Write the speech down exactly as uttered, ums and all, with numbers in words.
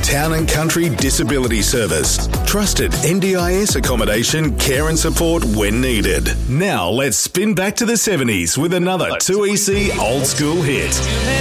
Town and Country Disability Service. Trusted N D I S accommodation, care and support when needed. Now let's spin back to the seventies with another two E C old school hit.